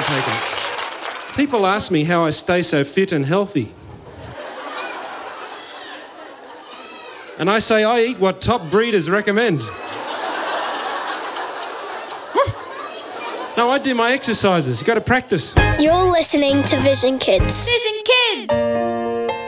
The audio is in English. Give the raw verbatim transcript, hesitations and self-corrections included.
taken it. People ask me how I stay so fit and healthy. And I say I eat what top breeders recommend. No, I do my exercises. You've got to practice. You're listening to Vision Kids. Vision Kids!